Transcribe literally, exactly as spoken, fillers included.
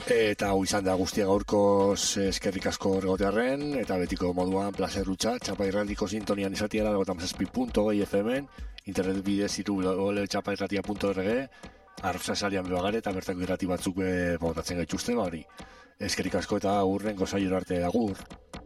Eta hau izan da guztia gaurkoz eskerrik asko ergotearren, eta betiko moduan placer rutsa, txapa irratiko sintonian izatiara lagotan zazpi punto gehi F M, internet bidez iru ole txapa irratia punto org, arroza salian behagare eta bertako irrati batzuk botatzen gaituzte, ba hori. Eskerrik asko eta urren gozailo arte agur.